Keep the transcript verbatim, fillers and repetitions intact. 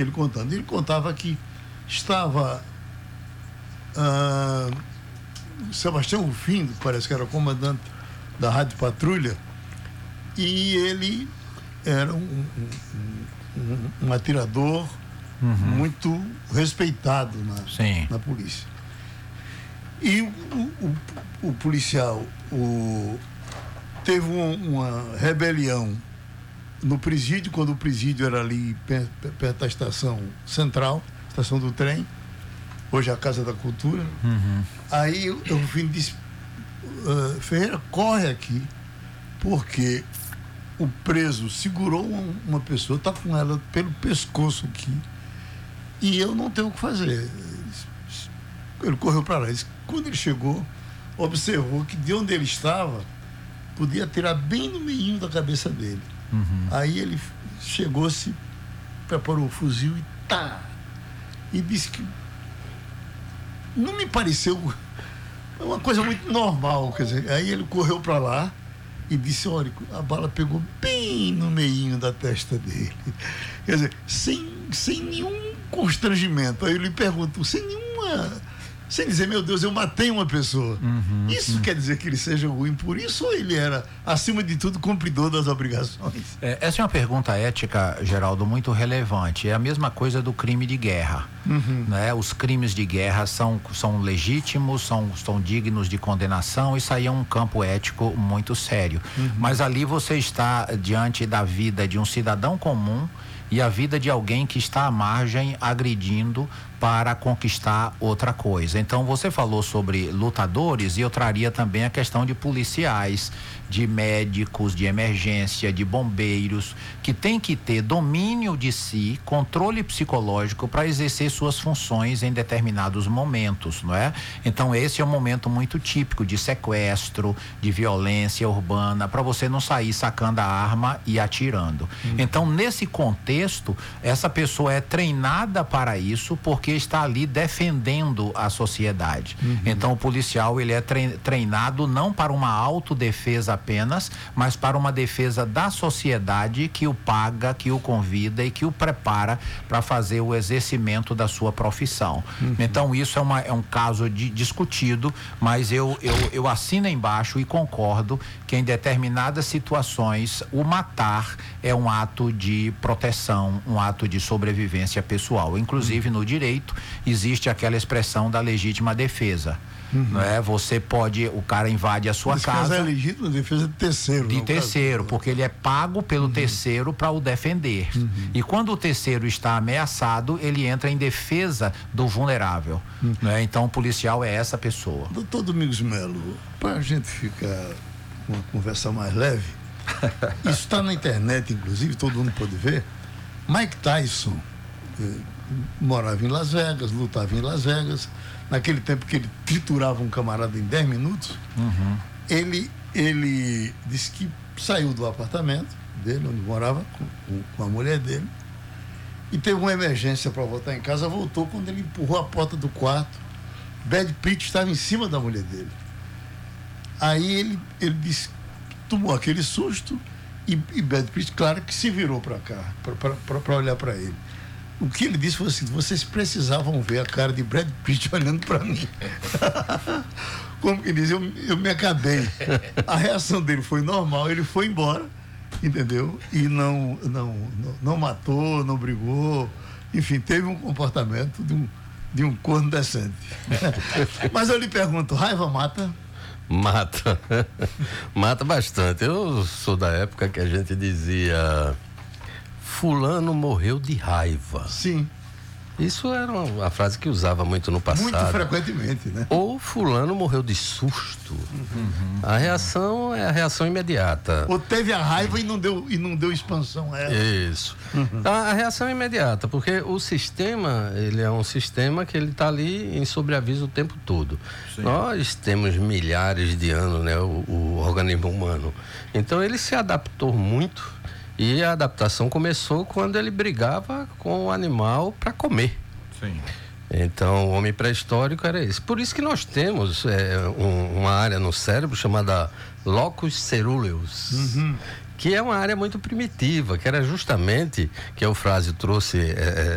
ele contando. Ele contava que estava ah, Sebastião Rufino, parece que era o comandante da Rádio Patrulha, e ele era um, um, um, um atirador uhum. muito respeitado na, na polícia. E o, o, o policial o, teve uma, uma rebelião no presídio, quando o presídio era ali perto, perto da estação central, estação do trem, hoje é a Casa da Cultura. Uhum. Aí eu, eu vim disse, uh, Ferreira, corre aqui, porque o preso segurou uma, uma pessoa, está com ela pelo pescoço aqui, e eu não tenho o que fazer. Ele correu para lá. Quando ele chegou, observou que de onde ele estava, podia atirar bem no meio da cabeça dele. Uhum. Aí ele chegou-se, preparou o fuzil e tá! E disse que não me pareceu uma coisa muito normal. Quer dizer, aí ele correu para lá e disse, olha, a bala pegou bem no meio da testa dele. Quer dizer, sem, sem nenhum constrangimento. Aí eu lhe pergunto, sem nenhuma... sem dizer, meu Deus, eu matei uma pessoa. Uhum, isso uhum. quer dizer que ele seja ruim por isso, ou ele era, acima de tudo, cumpridor das obrigações? É, essa é uma pergunta ética, Geraldo, muito relevante. É a mesma coisa do crime de guerra. Uhum. Né? Os crimes de guerra são, são legítimos, são, são dignos de condenação. Isso aí é um campo ético muito sério. Uhum. Mas ali você está diante da vida de um cidadão comum e a vida de alguém que está à margem agredindo para conquistar outra coisa. Então você falou sobre lutadores e eu traria também a questão de policiais, de médicos, de emergência, de bombeiros, que tem que ter domínio de si, controle psicológico para exercer suas funções em determinados momentos, não é? Então esse é um momento muito típico de sequestro, de violência urbana, para você não sair sacando a arma e atirando. Hum. Então nesse contexto, essa pessoa é treinada para isso porque está ali defendendo a sociedade. Uhum. Então o policial ele é treinado não para uma autodefesa apenas, mas para uma defesa da sociedade que o paga, que o convida e que o prepara para fazer o exercimento da sua profissão. Uhum. Então isso é, uma, é um caso de, discutido, mas eu, eu, eu assino embaixo e concordo que em determinadas situações o matar é um ato de proteção, um ato de sobrevivência pessoal. Inclusive uhum. no direito existe aquela expressão da legítima defesa. Uhum. Não é? Você pode, o cara invade a sua Esse casa. Caso é legítima defesa de terceiro. De terceiro, caso. Porque ele é pago pelo uhum. terceiro para o defender. Uhum. E quando o terceiro está ameaçado, ele entra em defesa do vulnerável. Uhum. Não é? Então o policial é essa pessoa. Doutor Domingos Melo, para a gente ficar com uma conversa mais leve, isso está na internet, inclusive, todo mundo pode ver. Mike Tyson eh, morava em Las Vegas, lutava em Las Vegas. Naquele tempo que ele triturava um camarada em dez minutos, uhum. ele, ele disse que saiu do apartamento dele, onde morava, com, com a mulher dele, e teve uma emergência para voltar em casa. Voltou, quando ele empurrou a porta do quarto, Brad Pitt estava em cima da mulher dele. Aí ele, ele disse, tomou aquele susto, e, e Brad Pitt, claro que se virou para cá, para olhar para ele. O que ele disse foi assim, vocês precisavam ver a cara de Brad Pitt olhando para mim. Como que diz, eu, eu me acabei. A reação dele foi normal, ele foi embora, entendeu? E não, não, não, não matou, não brigou, enfim, teve um comportamento de um, de um corno decente. Mas eu lhe pergunto, raiva mata? Mata. Mata bastante. Eu sou da época que a gente dizia... fulano morreu de raiva. Sim. Isso era uma, uma frase que usava muito no passado. Muito frequentemente, né? Ou fulano morreu de susto. Uhum. A reação é a reação imediata. Ou teve a raiva e não deu, e não deu expansão a ela. Isso. Uhum. A, a reação é imediata, porque o sistema, ele é um sistema que ele está ali em sobreaviso o tempo todo. Sim. Nós temos milhares de anos, né, o, o organismo humano. Então ele se adaptou muito. E a adaptação começou quando ele brigava com o animal para comer. Sim. Então, o homem pré-histórico era esse. Por isso que nós temos é, um, uma área no cérebro chamada locus ceruleus, uhum. que é uma área muito primitiva, que era justamente, que a Eufrásio trouxe... É,